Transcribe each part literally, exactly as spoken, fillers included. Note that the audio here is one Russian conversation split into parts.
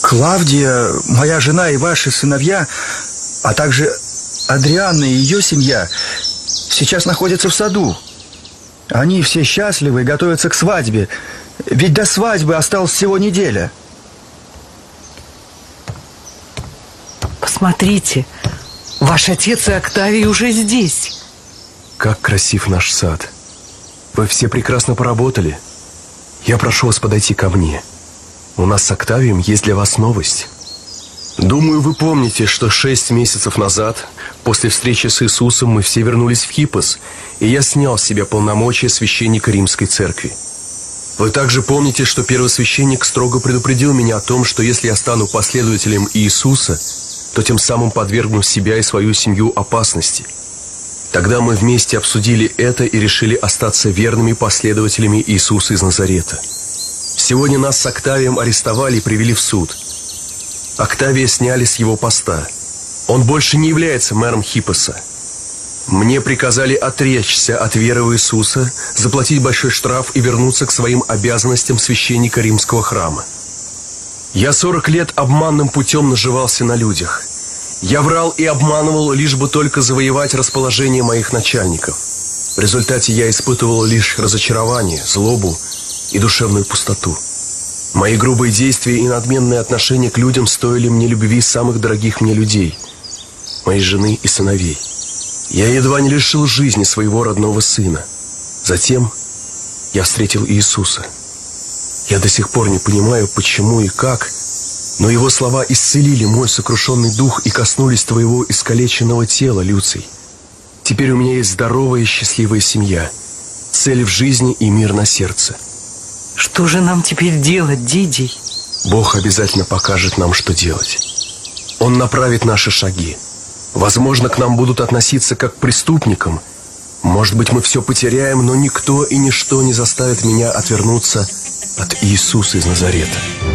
Клавдия, моя жена и ваши сыновья, а также Адрианна и ее семья сейчас находятся в саду. Они все счастливы и готовятся к свадьбе. Ведь до свадьбы осталась всего неделя. Посмотрите, ваш отец и Октавий уже здесь. Как красив наш сад. Вы все прекрасно поработали. Я прошу вас подойти ко мне. У нас с Октавием есть для вас новость. Думаю, вы помните, что шесть месяцев назад, после встречи с Иисусом, мы все вернулись в Хиппос, и я снял с себя полномочия священника Римской Церкви. Вы также помните, что первосвященник строго предупредил меня о том, что если я стану последователем Иисуса, то тем самым подвергну себя и свою семью опасности. Тогда мы вместе обсудили это и решили остаться верными последователями Иисуса из Назарета. Сегодня нас с Октавием арестовали и привели в суд. Октавия сняли с его поста. Он больше не является мэром Хиппоса. Мне приказали отречься от веры в Иисуса, заплатить большой штраф и вернуться к своим обязанностям священника римского храма. Я сорок лет обманным путем наживался на людях. Я врал и обманывал, лишь бы только завоевать расположение моих начальников. В результате я испытывал лишь разочарование, злобу и душевную пустоту. Мои грубые действия и надменные отношения к людям стоили мне любви самых дорогих мне людей, моей жены и сыновей. Я едва не лишил жизни своего родного сына. Затем я встретил Иисуса. Я до сих пор не понимаю, почему и как, но Его слова исцелили мой сокрушенный дух и коснулись твоего искалеченного тела, Люций. Теперь у меня есть здоровая и счастливая семья, цель в жизни и мир на сердце. Что же нам теперь делать, Дидий? Бог обязательно покажет нам, что делать. Он направит наши шаги. Возможно, к нам будут относиться как к преступникам. Может быть, мы все потеряем, но никто и ничто не заставит меня отвернуться от Иисуса из Назарета.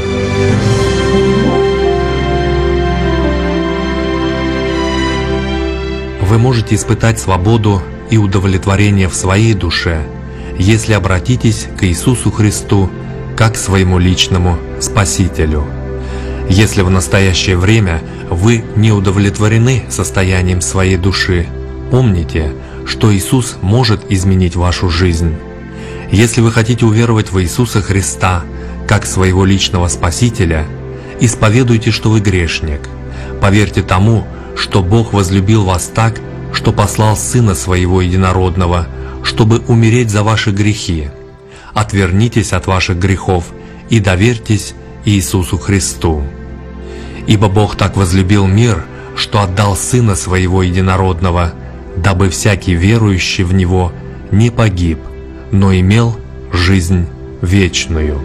Вы можете испытать свободу и удовлетворение в своей душе, если обратитесь к Иисусу Христу как к своему личному Спасителю. Если в настоящее время вы не удовлетворены состоянием своей души, помните, что Иисус может изменить вашу жизнь. Если вы хотите уверовать в Иисуса Христа как своего личного Спасителя, исповедуйте, что вы грешник. Поверьте тому, что Бог возлюбил вас так, что послал Сына Своего Единородного, чтобы умереть за ваши грехи. Отвернитесь от ваших грехов и доверьтесь Иисусу Христу. Ибо Бог так возлюбил мир, что отдал Сына Своего Единородного, дабы всякий верующий в Него не погиб, но имел жизнь вечную.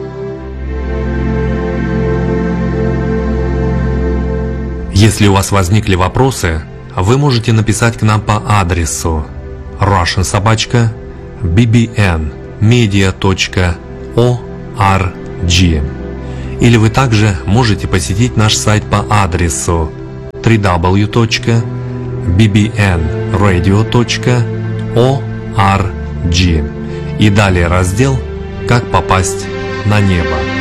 Если у вас возникли вопросы, вы можете написать к нам по адресу russian собака би би эн медиа точка орг, или вы также можете посетить наш сайт по адресу дабл ю дабл ю дабл ю точка би би эн радио точка орг и далее раздел «Как попасть на небо».